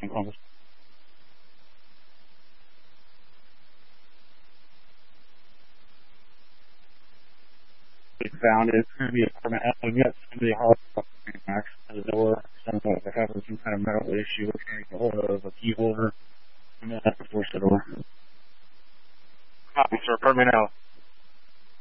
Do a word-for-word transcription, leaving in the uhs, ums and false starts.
in Columbus. We found it to be apartment. We've got somebody hard back to the door. Some of they're having some kind of medical issue. We're trying to get hold of a key holder. I'm going to have to force the door. Copy, sir. Apartment out.